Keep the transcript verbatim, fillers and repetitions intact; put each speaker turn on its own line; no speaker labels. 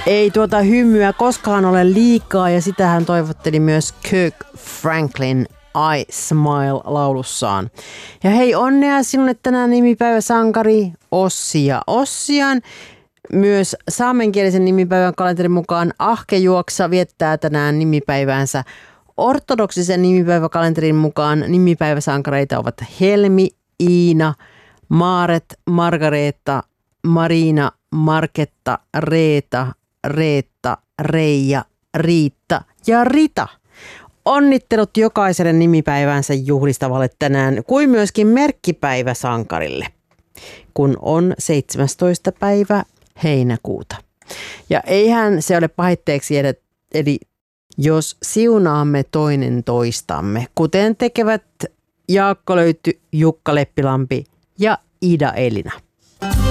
Ei tuota hymyä koskaan ole liikaa ja sitähän toivotteli myös Kirk Franklin I Smile laulussaan. Ja hei, onnea sinulle tänään nimipäivä sankari Ossi ja Ossian. Myös saamenkielisen nimipäivän kalenterin mukaan Ahkejuoksa viettää tänään nimipäiväänsä. Ortodoksisen nimipäiväkalenterin mukaan nimipäiväsankareita ovat Helmi, Iina, Maaret, Margareetta, Marina, Marketta, Reeta, Reetta, Reija, Riitta ja Rita. Onnittelut jokaiselle nimipäivänsä juhlistavalle tänään, kuin myöskin merkkipäiväsankarille, kun on seitsemästoista päivä heinäkuuta. Ja eihän se ole pahitteeksi, eli jos siunaamme toinen toistamme, kuten tekevät Jaakko Löyty, Jukka Leppilampi ja Ida Elina.